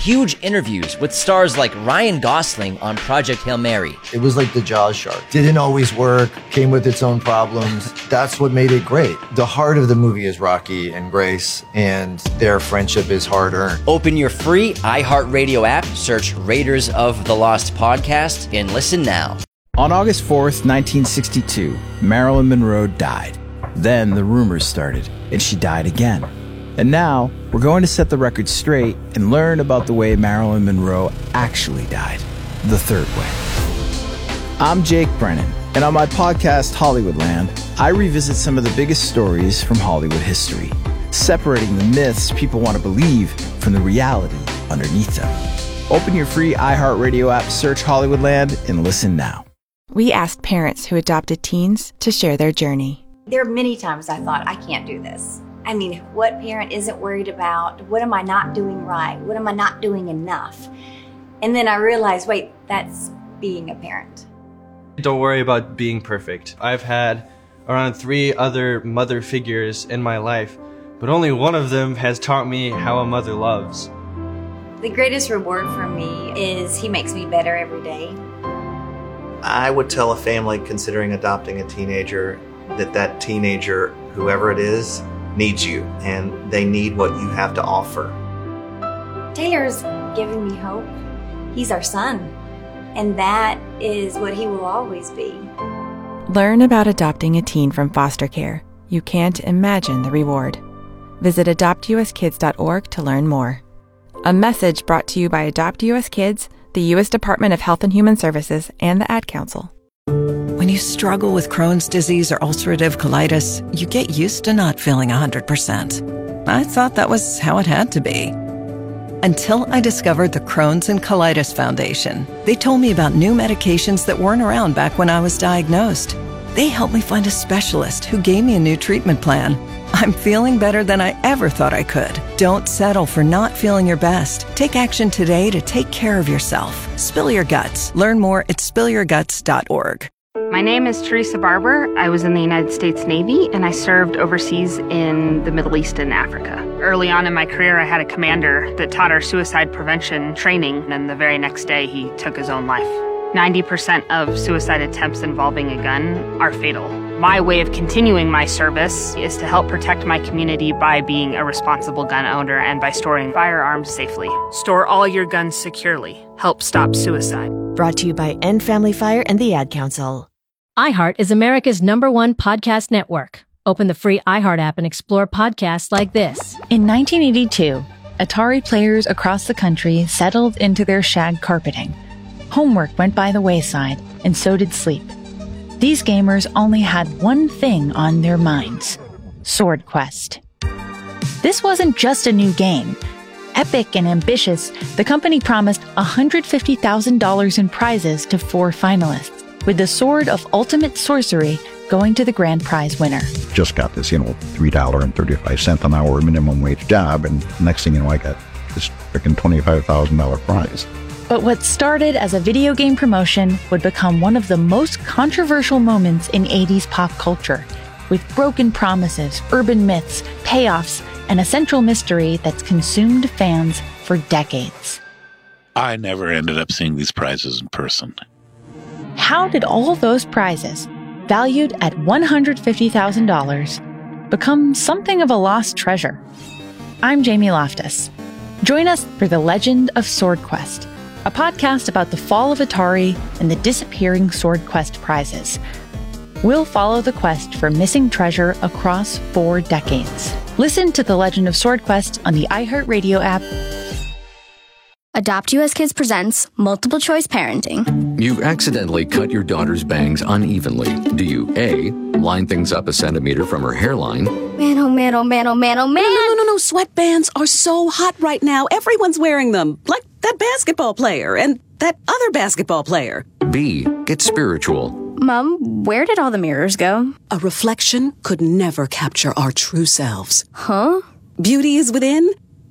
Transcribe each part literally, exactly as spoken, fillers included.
huge interviews with stars like Ryan Gosling on Project Hail Mary. It was like the Jaws shark. Didn't always work, came with its own problems. That's what made it great. The heart of the movie is Rocky and Grace, and their friendship is hard-earned. Open your free iHeartRadio app, search Raiders of the Lost Podcast, and listen now. On August fourth, nineteen sixty-two, Marilyn Monroe died. Then the rumors started, and she died again. And now, we're going to set the record straight and learn about the way Marilyn Monroe actually died, the third way. I'm Jake Brennan, and on my podcast, Hollywoodland, I revisit some of the biggest stories from Hollywood history, separating the myths people want to believe from the reality underneath them. Open your free iHeartRadio app, search Hollywoodland, and listen now. We asked parents who adopted teens to share their journey. There are many times I thought, I can't do this. I mean, what parent isn't worried about, what am I not doing right? What am I not doing enough? And then I realized, wait, that's being a parent. Don't worry about being perfect. I've had around three other mother figures in my life, but only one of them has taught me how a mother loves. The greatest reward for me is he makes me better every day. I would tell a family considering adopting a teenager that that teenager, whoever it is, needs you, and they need what you have to offer. Taylor's giving me hope. He's our son, and that is what he will always be. Learn about adopting a teen from foster care. You can't imagine the reward. Visit adopt u s kids dot org to learn more. A message brought to you by Adopt U S Kids, the U S Department of Health and Human Services, and the Ad Council. When you struggle with Crohn's disease or ulcerative colitis, you get used to not feeling one hundred percent. I thought that was how it had to be. Until I discovered the Crohn's and Colitis Foundation. They told me about new medications that weren't around back when I was diagnosed. They helped me find a specialist who gave me a new treatment plan. I'm feeling better than I ever thought I could. Don't settle for not feeling your best. Take action today to take care of yourself. Spill your guts. Learn more at spill your guts dot org. My name is Teresa Barber. I was in the United States Navy, and I served overseas in the Middle East and Africa. Early on in my career, I had a commander that taught our suicide prevention training, and the very next day, he took his own life. ninety percent of suicide attempts involving a gun are fatal. My way of continuing my service is to help protect my community by being a responsible gun owner and by storing firearms safely. Store all your guns securely. Help stop suicide. Brought to you by End Family Fire and the Ad Council. iHeart is America's number one podcast network. Open the free iHeart app and explore podcasts like this. In nineteen eighty-two, Atari players across the country settled into their shag carpeting. Homework went by the wayside, and so did sleep. These gamers only had one thing on their minds: Sword Quest. This wasn't just a new game. Epic and ambitious, the company promised one hundred fifty thousand dollars in prizes to four finalists, with the Sword of Ultimate Sorcery going to the grand prize winner. Just got this, you know, three dollars and thirty-five cents an hour minimum wage job, and next thing you know, I got this freaking twenty-five thousand dollars prize. But what started as a video game promotion would become one of the most controversial moments in eighties pop culture, with broken promises, urban myths, payoffs, and a central mystery that's consumed fans for decades. I never ended up seeing these prizes in person. How did all those prizes, valued at one hundred fifty thousand dollars, become something of a lost treasure? I'm Jamie Loftus. Join us for The Legend of Sword Quest, a podcast about the fall of Atari and the disappearing Sword Quest prizes. We'll follow the quest for missing treasure across four decades. Listen to The Legend of Sword Quest on the iHeartRadio app. Adopt U S Kids presents Multiple Choice Parenting. You accidentally cut your daughter's bangs unevenly. Do you A, line things up a centimeter from her hairline? Man, oh man, oh man, oh man, oh man. No, no, no, no, no. Sweatbands are so hot right now. Everyone's wearing them. Like that basketball player and that other basketball player. B, get spiritual. Mom, where did all the mirrors go? A reflection could never capture our true selves. Huh? Beauty is within.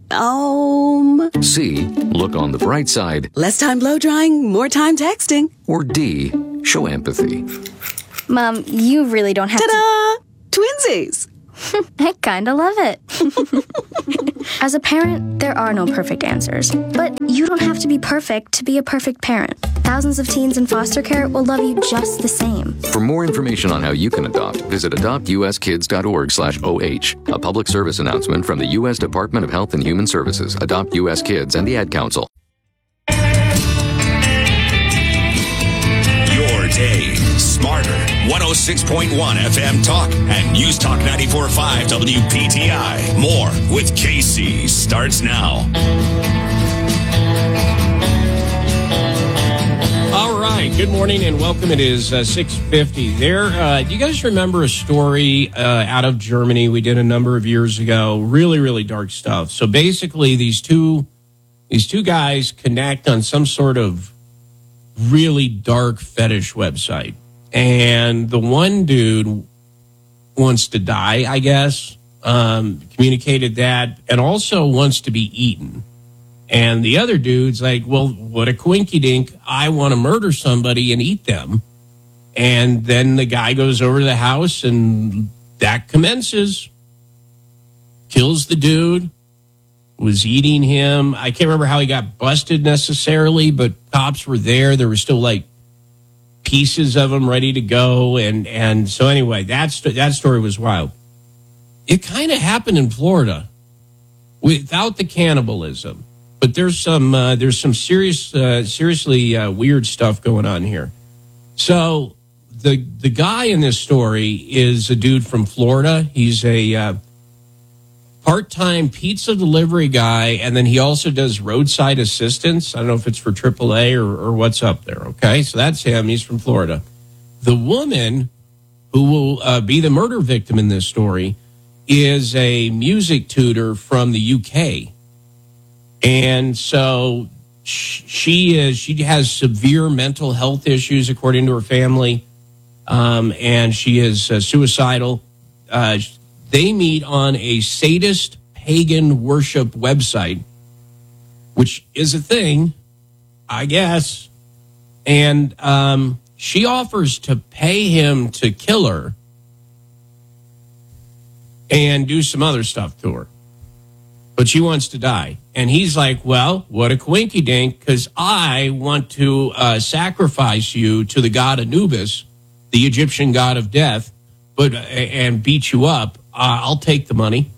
Um. C, look on the bright side. Less time blow drying, more time texting. Or D, show empathy. Mom, you really don't have Ta-da! to... Twinsies! I kinda love it. As a parent, there are no perfect answers. But you don't have to be perfect to be a perfect parent. Thousands of teens in foster care will love you just the same. For more information on how you can adopt, visit adopt u s kids dot org slash O H. A public service announcement from the U S Department of Health and Human Services, Adopt U S Kids, and the Ad Council. Your day smarter. one oh six point one F M Talk and News Talk ninety-four point five W P T I. More with K C starts now. All right. Good morning and welcome. It is uh, six fifty. There, uh, do you guys remember a story uh, out of Germany we did a number of years ago? Really, really dark stuff. So basically, these two these two guys connect on some sort of really dark fetish website. And the one dude wants to die, I guess, um, communicated that, and also wants to be eaten. And the other dude's like, well, what a coinky dink. I want to murder somebody and eat them. And then the guy goes over to the house and that commences. Kills the dude. Was eating him. I can't remember how he got busted necessarily, but cops were there. There were still like pieces of him ready to go. And, and so anyway, that's, that story was wild. It kind of happened in Florida without the cannibalism. But there's some uh, there's some serious, uh, seriously uh, weird stuff going on here. So the the guy in this story is a dude from Florida. He's a uh, part-time pizza delivery guy, and then he also does roadside assistance. I don't know if it's for triple A or, or what's up there. Okay, so that's him. He's from Florida. The woman who will uh, be the murder victim in this story is a music tutor from the U K. And so she is, she has severe mental health issues, according to her family. Um, and she is uh, suicidal. Uh, they meet on a sadist pagan worship website, which is a thing, I guess. And um, she offers to pay him to kill her and do some other stuff to her. But she wants to die. And he's like, well, what a coinky dink, because I want to uh, sacrifice you to the god Anubis, the Egyptian god of death, but uh, and beat you up. Uh, I'll take the money.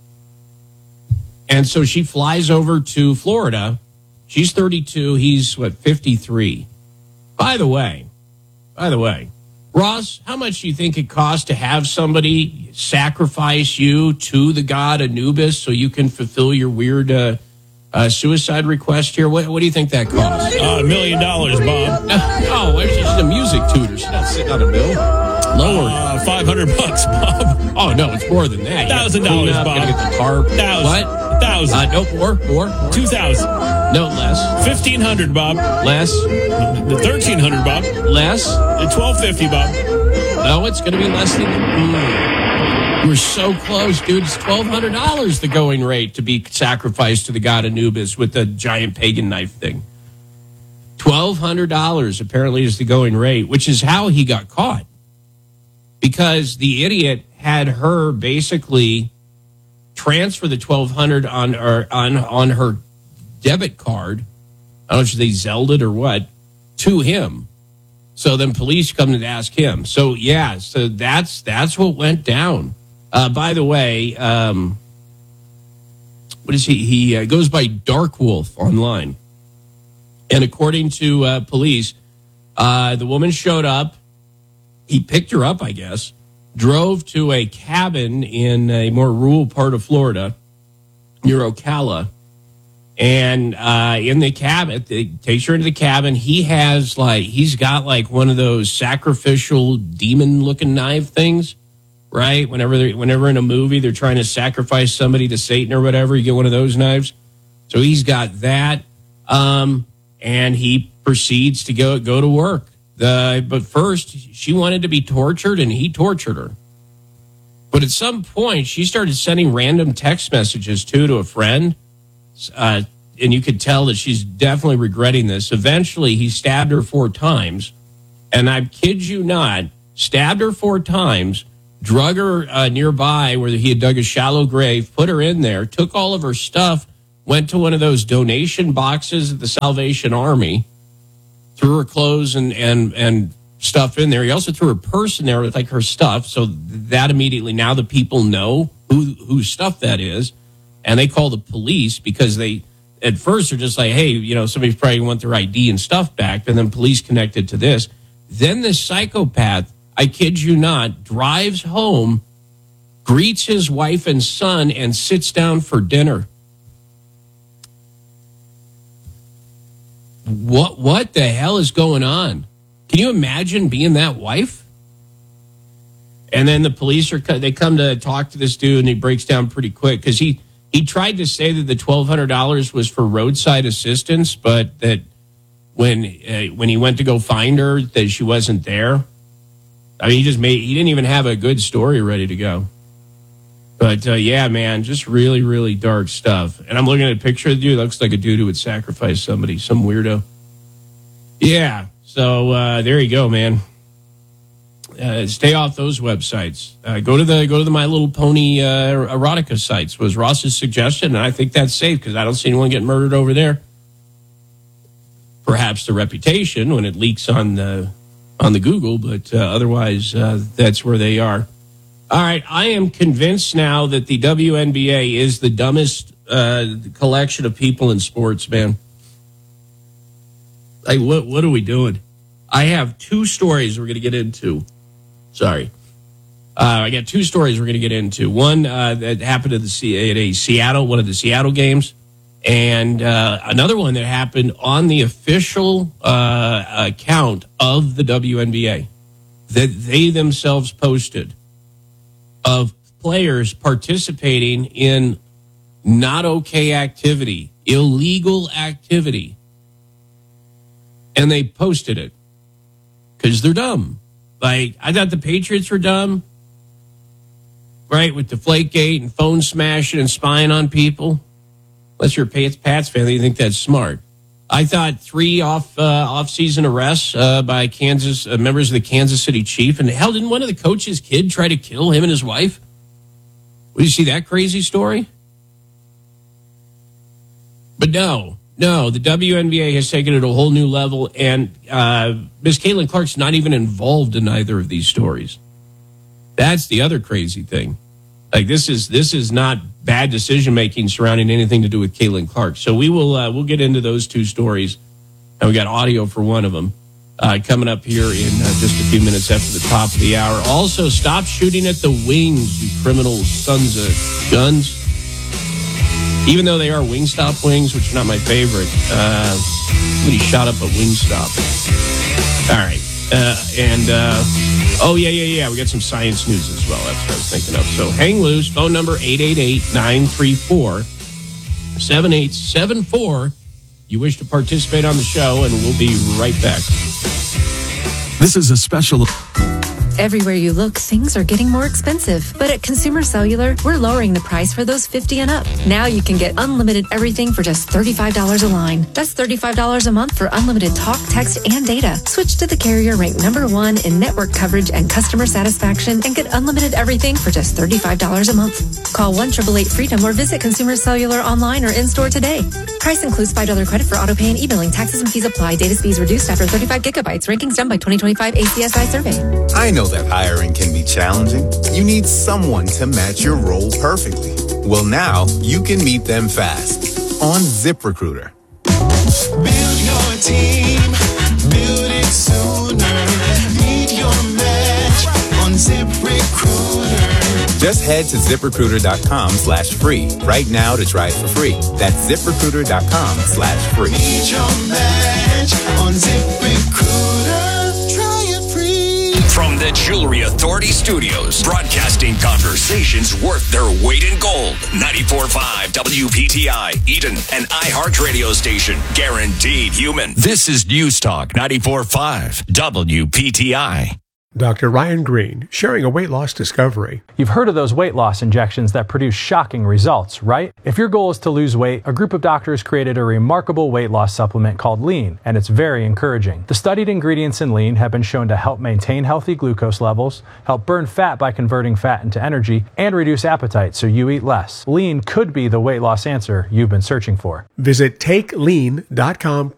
And so she flies over to Florida. She's thirty-two. He's, what, fifty-three. By the way, by the way, Ross, how much do you think it costs to have somebody sacrifice you to the god Anubis so you can fulfill your weird uh, uh, suicide request here? What, what do you think that costs? Uh, a million dollars, Bob. Oh, well, she's a music tutor. She's not sitting on a bill. Lower. Uh, five hundred bucks, Bob. Oh, no, it's more than that. Thousand dollars, Bob. Gotta get the tarp. Thousand. What? Thousand. Uh, no, more, more, more. Two thousand. No, less. Fifteen hundred, Bob. Less. The thirteen hundred, Bob. Less. The twelve fifty, Bob. No, it's going to be less than. Mm. We're so close, dude. It's twelve hundred dollars the going rate to be sacrificed to the god Anubis with the giant pagan knife thing. twelve hundred dollars apparently is the going rate, which is how he got caught. Because the idiot had her basically transfer the twelve hundred on or on on her debit card. I don't know if they Zelled it or what, to him. So then police come to ask him. So yeah, so that's that's what went down. Uh, by the way, um, what is he? He uh, goes by Dark Wolf online, and according to uh, police, uh, the woman showed up. He picked her up, I guess, drove to a cabin in a more rural part of Florida near Ocala. And uh, in the cabin, it takes her into the cabin. He has like, he's got like one of those sacrificial demon looking knife things, right? Whenever they're, whenever in a movie, they're trying to sacrifice somebody to Satan or whatever, you get one of those knives. So he's got that. Um, and he proceeds to go, go to work. The, but first, she wanted to be tortured, and he tortured her. But at some point, she started sending random text messages, too, to a friend. Uh, and you could tell that she's definitely regretting this. Eventually, he stabbed her four times. And I kid you not, stabbed her four times, drug her uh, nearby where he had dug a shallow grave, put her in there, took all of her stuff, went to one of those donation boxes at the Salvation Army, threw her clothes and, and, and stuff in there. He also threw her purse in there with like her stuff. So that immediately, now the people know who whose stuff that is. And they call the police because they, at first, are just like, hey, you know, somebody's probably want their I D and stuff back. And then police connected to this. Then this psychopath, I kid you not, drives home, greets his wife and son, and sits down for dinner. What what the hell is going on? Can you imagine being that wife? And then the police are they come to talk to this dude, and he breaks down pretty quick because he he tried to say that the twelve hundred dollars was for roadside assistance, but that when uh, when he went to go find her, that she wasn't there. I mean, he just made he didn't even have a good story ready to go. But uh, yeah, man, just really, really dark stuff. And I'm looking at a picture of the dude. It looks like a dude who would sacrifice somebody, some weirdo. Yeah. So uh, there you go, man. Uh, stay off those websites. Uh, go to the go to the My Little Pony uh, erotica sites. Was Ross's suggestion, and I think that's safe because I don't see anyone getting murdered over there. Perhaps the reputation when it leaks on the on the Google, but uh, otherwise uh, that's where they are. All right, I am convinced now that the W N B A is the dumbest uh, collection of people in sports, man. Like, what what are we doing? I have two stories we're going to get into. Sorry. Uh, I got two stories we're going to get into. One uh, that happened at, the, at a Seattle, one of the Seattle games, and uh, another one that happened on the official uh, account of the W N B A that they themselves posted of players participating in not okay activity, illegal activity. And they posted it because they're dumb. Like, I thought the Patriots were dumb, right? With Deflategate and phone smashing and spying on people. Unless you're a Pats, Pats fan, you think that's smart. I thought three off uh, off-season arrests uh, by Kansas uh, members of the Kansas City Chiefs. And hell, didn't one of the coach's kid try to kill him and his wife? Did you see that crazy story? But no, no, the W N B A has taken it to a whole new level, and uh, Miz Caitlin Clark's not even involved in either of these stories. That's the other crazy thing. Like, this is this is not bad decision making surrounding anything to do with Caitlin Clark. So we will uh, we'll get into those two stories, and we got audio for one of them uh, coming up here in uh, just a few minutes after the top of the hour. Also, stop shooting at the wings, you criminal sons of guns. Even though they are Wingstop wings, which are not my favorite, uh, somebody shot up a Wingstop. All right. Uh, and, uh, oh, yeah, yeah, yeah. We got some science news as well. That's what I was thinking of. So hang loose. Phone number eight eight eight, nine three four, seven eight seven four. You wish to participate on the show, and we'll be right back. This is a special... Everywhere you look, things are getting more expensive. But at Consumer Cellular, we're lowering the price for those fifty and up. Now you can get unlimited everything for just thirty-five dollars a line. That's thirty-five dollars a month for unlimited talk, text, and data. Switch to the carrier ranked number one in network coverage and customer satisfaction and get unlimited everything for just thirty-five dollars a month. Call one eight eight eight freedom or visit Consumer Cellular online or in-store today. Price includes five dollars credit for auto pay and e-billing. Taxes and fees apply. Data speeds reduced after thirty-five gigabytes. Rankings done by twenty twenty-five A C S I survey. I know that hiring can be challenging. You need someone to match your role perfectly. Well, now you can meet them fast on ZipRecruiter. Build your team, build it sooner. Meet your match on ZipRecruiter. Just head to ZipRecruiter.com slash free right now to try it for free. That's ZipRecruiter.com slash free. Meet your match on ZipRecruiter. From the Jewelry Authority Studios, broadcasting conversations worth their weight in gold. ninety-four point five W P T I, Eden, an iHeart radio station. Guaranteed human. This is News Talk ninety-four point five W P T I. Doctor Ryan Green, sharing a weight loss discovery. You've heard of those weight loss injections that produce shocking results, right? If your goal is to lose weight, a group of doctors created a remarkable weight loss supplement called Lean, and it's very encouraging. The studied ingredients in Lean have been shown to help maintain healthy glucose levels, help burn fat by converting fat into energy, and reduce appetite so you eat less. Lean could be the weight loss answer you've been searching for. Visit take lean dot com